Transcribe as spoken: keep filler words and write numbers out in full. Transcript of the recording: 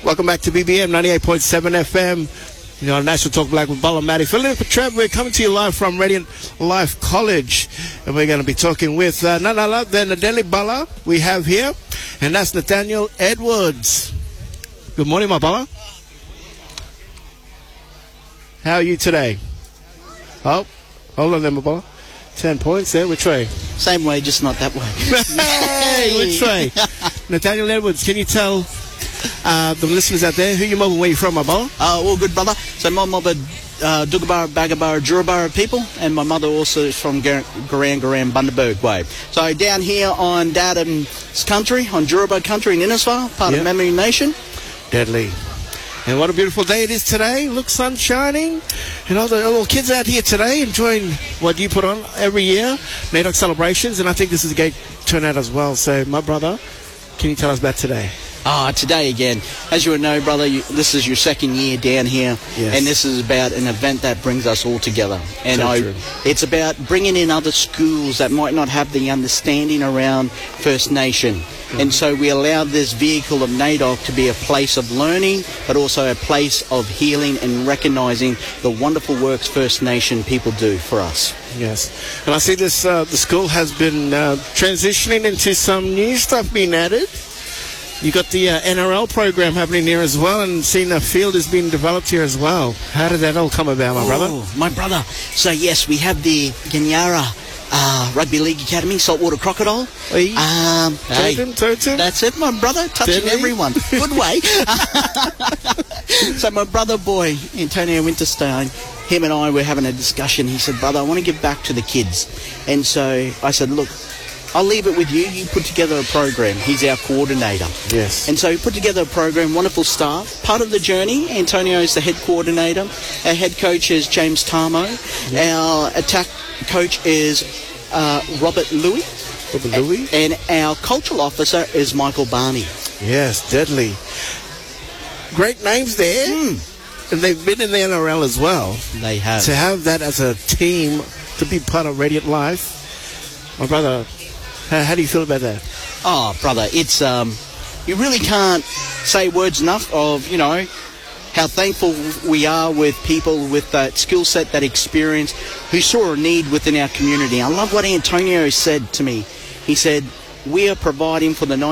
Welcome back to B B M ninety-eight point seven F M. You know, National Talk Black with Bala Matty. Philip Trev, we're coming to you live from Radiant Life College. And we're going to be talking with uh, none other than Nadeli Bala we have here. And that's Nathaniel Edwards. Good morning, my Bala. How are you today? Oh, hold on there, my Bala. Ten points there. Which way? Same way, just not that way. Hey, which way? Nathaniel Edwards, can you tell uh, the listeners out there who you mob and where you're from, my Bala? Uh, all good, brother. So my mob are uh, Dugabara, Bagabara, Jurabara people, and my mother also is from Garan Garan Bundaberg way. So down here on Dadam's country, on Jurabara country in Innisfail, part yep. of Memory Nation. Deadly. And what a beautiful day it is today. Look, sun shining. And all the little kids out here today enjoying what you put on every year, N A I D O C celebrations. And I think this is a great turnout as well. So, my brother, can you tell us about today? Ah, today again. As you would know, brother, you, this is your second year down here. Yes. And this is about an event that brings us all together. And So I, true. it's about bringing in other schools that might not have the understanding around First Nation. Mm-hmm. And so we allow this vehicle of N A I D O C to be a place of learning, but also a place of healing and recognising the wonderful works First Nation people do for us. Yes. And I see this, uh, the school has been uh, transitioning into some new stuff being added. You got the uh, N R L program happening here as well, and seeing a field is being developed here as well. How did that all come about, my oh, brother? My brother. So, yes, we have the Ganyara uh, Rugby League Academy, Saltwater Crocodile. Hey. Um, hey, Totem, totem. That's it, my brother. Touching Deadly. everyone. Good way. So, my brother boy, Antonio Winterstein, him and I were having a discussion. He said, brother, I want to give back to the kids. And so I said, look, I'll leave it with you. You put together a program. He's our coordinator. Yes. And so he put together a program, wonderful staff. Part of the journey, Antonio is the head coordinator. Our head coach is James Tarmo. Yep. Our attack coach is uh, Robert Louis. Robert Louis. And our cultural officer is Michael Barney. Yes, deadly. Great names there. Mm. And they've been in the N R L as well. They have. To have that as a team, to be part of Radiant Life. My brother, how, how do you feel about that? Oh, brother, it's, um, you really can't say words enough of, you know, how thankful we are with people with that skill set, that experience, who saw a need within our community. I love what Antonio said to me. He said, we are providing for the